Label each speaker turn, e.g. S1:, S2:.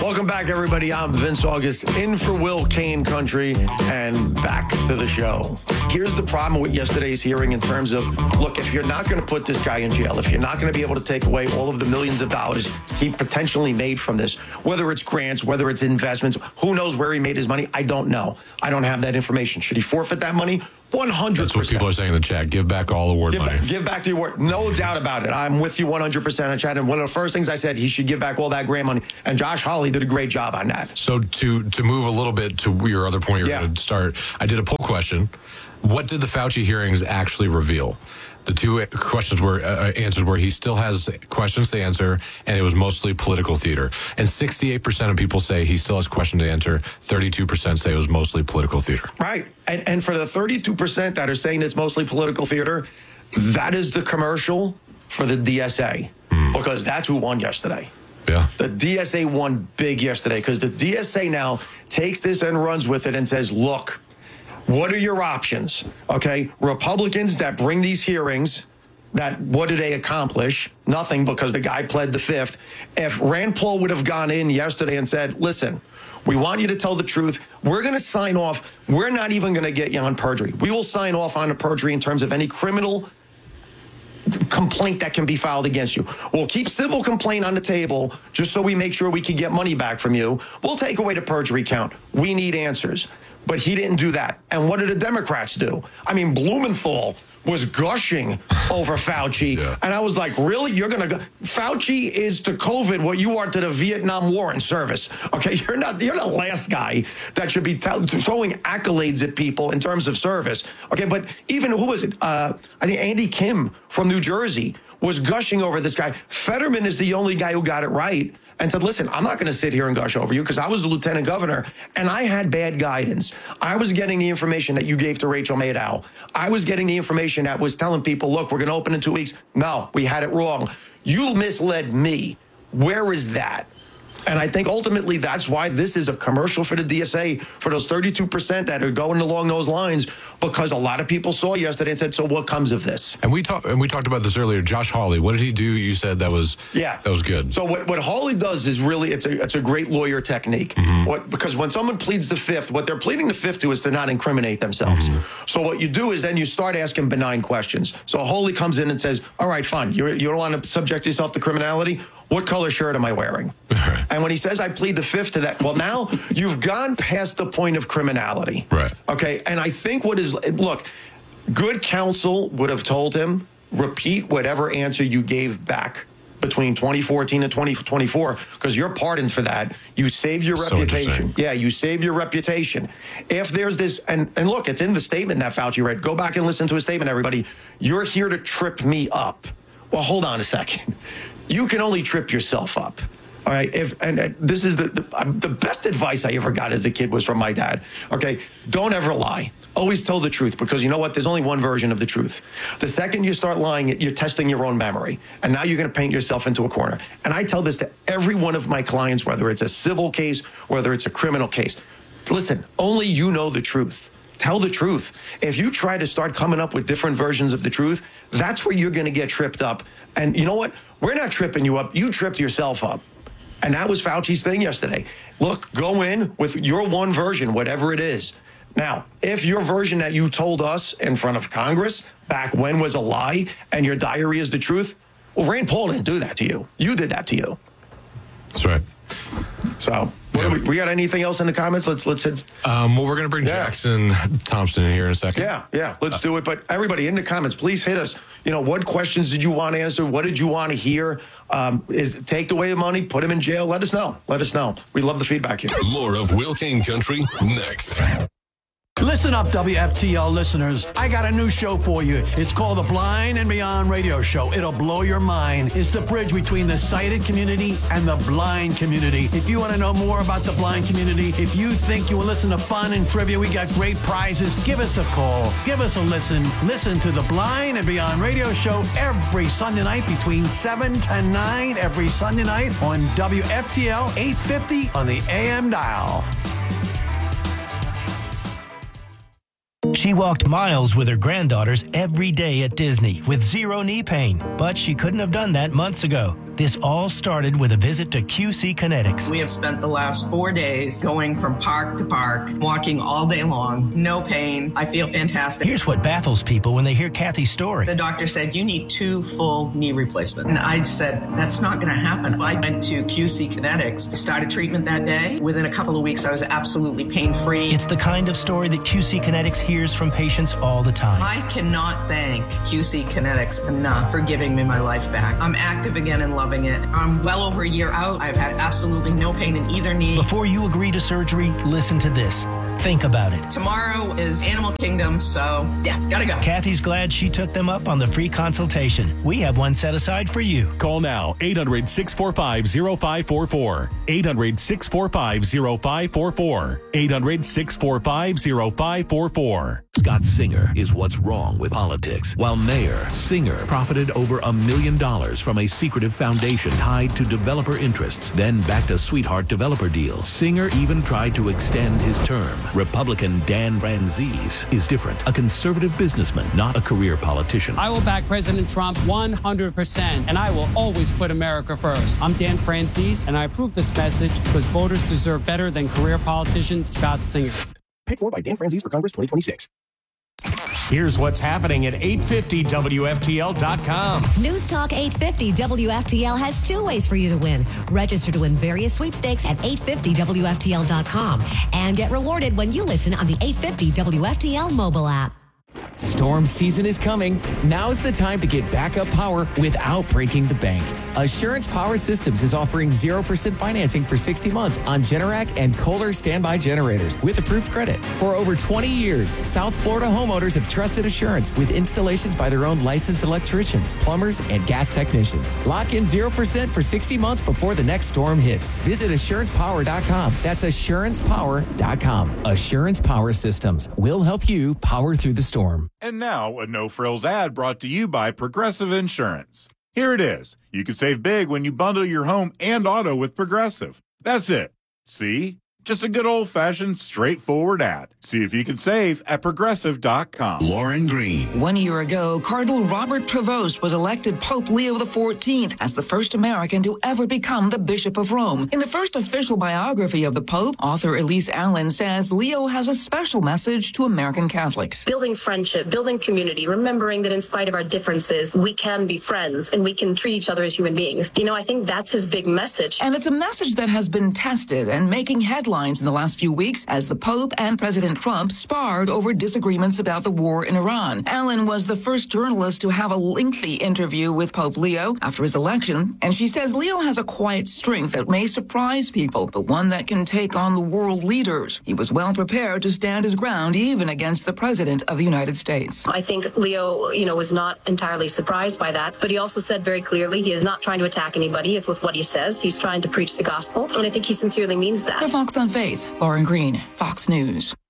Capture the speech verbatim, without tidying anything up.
S1: Welcome back, everybody. I'm Vince August, in for Will Kane Country, and back to the show. Here's the problem with yesterday's hearing in terms of, look, if you're not going to put this guy in jail, if you're not going to be able to take away all of the millions of dollars he potentially made from this, whether it's grants, whether it's investments, who knows where he made his money? I don't know. I don't have that information. Should he forfeit that money? one hundred percent.
S2: That's what people are saying in the chat. Give back all award
S1: give
S2: money.
S1: Back, give back the award. No doubt about it. I'm with you one hundred percent in chat. And one of the first things I said, he should give back all that grant money. And Josh Hawley did a great job on that.
S2: So to to move a little bit to your other point you're yeah. going to start, I did a poll question. What did the Fauci hearings actually reveal? The two questions were uh, answered where he still has questions to answer, and it was mostly political theater. And sixty-eight percent of people say he still has questions to answer. thirty-two percent say it was mostly political theater.
S1: Right. And, and for the thirty-two percent that are saying it's mostly political theater, that is the commercial for the D S A, mm. because that's who won yesterday.
S2: Yeah.
S1: The D S A won big yesterday because the D S A now takes this and runs with it and says, look, what are your options? Okay, Republicans that bring these hearings, that what do they accomplish? Nothing, because the guy pled the fifth. If Rand Paul would have gone in yesterday and said, listen, we want you to tell the truth. We're going to sign off. We're not even going to get you on perjury. We will sign off on the perjury in terms of any criminal complaint that can be filed against you. We'll keep civil complaint on the table just so we make sure we can get money back from you. We'll take away the perjury count. We need answers. But he didn't do that. And what did the Democrats do? I mean, Blumenthal was gushing over Fauci. Yeah. And I was like, really? You're going to go? Fauci is to COVID what you are to the Vietnam War in service. Okay, you're not, you're the last guy that should be t- throwing accolades at people in terms of service. Okay, but even, who was it? Uh, I think Andy Kim from New Jersey was gushing over this guy. Fetterman is the only guy who got it right and said, listen, I'm not going to sit here and gush over you because I was the lieutenant governor and I had bad guidance. I was getting the information that you gave to Rachel Maddow. I was getting the information that was telling people, look, we're going to open in two weeks. No, we had it wrong. You misled me. Where is that? And I think ultimately that's why this is a commercial for the D S A, for those thirty-two percent that are going along those lines, because a lot of people saw yesterday and said, so what comes of this?
S2: And we talked and we talked about this earlier. Josh Hawley, what did he do? You said that was
S1: yeah.
S2: that was good.
S1: So what, what Hawley does is really, it's a it's a great lawyer technique. Mm-hmm. What, because when someone pleads the fifth, what they're pleading the fifth to is to not incriminate themselves. Mm-hmm. So what you do is then you start asking benign questions. So Hawley comes in and says, all right, fine, you're, you don't want to subject yourself to criminality? What color shirt am I wearing? And when he says, I plead the fifth to that, well, now you've gone past the point of criminality.
S2: Right.
S1: Okay. And I think what is, look, good counsel would have told him, repeat whatever answer you gave back between twenty fourteen and twenty twenty-four, because you're pardoned for that. You save your
S2: so
S1: reputation. Yeah, you save your reputation. If there's this, and, and look, it's in the statement that Fauci read. Go back and listen to his statement, everybody. You're here to trip me up. Well, hold on a second. You can only trip yourself up. All right. If and, and this is the, the the best advice I ever got as a kid was from my dad. OK, don't ever lie. Always tell the truth, because you know what? There's only one version of the truth. The second you start lying, you're testing your own memory. And now you're going to paint yourself into a corner. And I tell this to every one of my clients, whether it's a civil case, whether it's a criminal case. Listen, only you know the truth. Tell the truth. If you try to start coming up with different versions of the truth, that's where you're going to get tripped up. And you know what? We're not tripping you up. You tripped yourself up. And that was Fauci's thing yesterday. Look, go in with your one version, whatever it is. Now, if your version that you told us in front of Congress back when was a lie and your diary is the truth, well, Rand Paul didn't do that to you. You did that to you.
S2: That's right.
S1: So, what we, we got anything else in the comments? Let's let's hit.
S2: Um, well, we're going to bring
S1: yeah.
S2: Jackson Thompson in here in a second.
S1: Yeah, yeah, let's uh, do it. But everybody in the comments, please hit us. You know, what questions did you want to answer? What did you want to hear? Um, is take away the money, put him in jail? Let us know. Let us know. We love the feedback here.
S3: More of Will Kane Country next.
S4: Listen up, W F T L listeners. I got a new show for you. It's called The Blind and Beyond Radio Show. It'll blow your mind. It's the bridge between the sighted community and the blind community. If you want to know more about the blind community, if you think you will listen to fun and trivia, we got great prizes. Give us a call. Give us a listen. Listen to The Blind and Beyond Radio Show every Sunday night between seven to nine every Sunday night on W F T L eight fifty on the A M dial.
S5: She walked miles with her granddaughters every day at Disney with zero knee pain, but she couldn't have done that months ago. This all started with a visit to Q C Kinetics.
S6: We have spent the last four days going from park to park, walking all day long, no pain. I feel fantastic.
S5: Here's what baffles people when they hear Kathy's story.
S6: The doctor said, you need two full knee replacements. And I said, that's not going to happen. I went to Q C Kinetics, started treatment that day. Within a couple of weeks, I was absolutely pain-free.
S5: It's the kind of story that Q C Kinetics hears from patients all the time.
S6: I cannot thank Q C Kinetics enough for giving me my life back. I'm active again and loving it. I'm well over a year out. I've had absolutely no pain in either knee.
S5: Before you agree to surgery, listen to this. Think about it.
S6: Tomorrow is Animal Kingdom, so yeah, gotta go.
S5: Kathy's glad she took them up on the free consultation. We have one set aside for you.
S7: Call now, eight hundred, six four five, zero five four four. eight hundred, six four five, zero five four four. eight hundred, six four five, zero five four four.
S8: Scott Singer is what's wrong with politics. While mayor, Singer profited over a million dollars from a secretive foundation tied to developer interests, then backed a sweetheart developer deal. Singer even tried to extend his term. Republican Dan Franzese is different. A conservative businessman, not a career politician.
S9: I will back President Trump one hundred percent, and I will always put America first. I'm Dan Franzese, and I approve this message because voters deserve better than career politician Scott Singer.
S10: Paid for by Dan Franzese for Congress twenty twenty-six.
S11: Here's what's happening at eight fifty W F T L dot com.
S12: News Talk eight fifty W F T L has two ways for you to win. Register to win various sweepstakes at eight fifty W F T L dot com and get rewarded when you listen on the eight fifty W F T L mobile app.
S13: Storm season is coming. Now's the time to get backup power without breaking the bank. Assurance Power Systems is offering zero percent financing for sixty months on Generac and Kohler standby generators with approved credit. For over twenty years, South Florida homeowners have trusted Assurance with installations by their own licensed electricians, plumbers, and gas technicians. Lock in zero percent for sixty months before the next storm hits. Visit assurance power dot com. That's assurance power dot com. Assurance Power Systems will help you power through the storm.
S14: And now, a no-frills ad brought to you by Progressive Insurance. Here it is. You can save big when you bundle your home and auto with Progressive. That's it. See? Just a good old-fashioned, straightforward ad. See if you can save at progressive dot com.
S15: Lauren Green.
S16: One year ago, Cardinal Robert Prevost was elected Pope Leo the fourteenth as the first American to ever become the Bishop of Rome. In the first official biography of the Pope, author Elise Allen says Leo has a special message to American Catholics.
S17: Building friendship, building community, remembering that in spite of our differences, we can be friends and we can treat each other as human beings. You know, I think that's his big message.
S16: And it's a message that has been tested and making headlines in the last few weeks as the Pope and President Trump sparred over disagreements about the war in Iran. Allen was the first journalist to have a lengthy interview with Pope Leo after his election, and she says Leo has a quiet strength that may surprise people, but one that can take on the world leaders. He was well prepared to stand his ground even against the President of the United States.
S17: I think Leo, you know, was not entirely surprised by that, but he also said very clearly he is not trying to attack anybody with what he says. He's trying to preach the gospel, and I think he sincerely means that.
S16: For Fox on Faith, Lauren Green, Fox News.